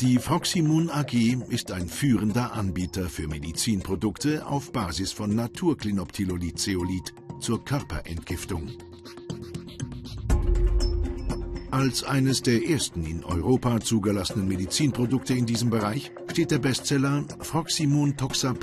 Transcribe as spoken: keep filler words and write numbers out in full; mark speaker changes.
Speaker 1: Die Froximmun A G ist ein führender Anbieter für Medizinprodukte auf Basis von Naturklinoptilolid-Zeolit zur Körperentgiftung. Als eines der ersten in Europa zugelassenen Medizinprodukte in diesem Bereich steht der Bestseller Froximmun Toxap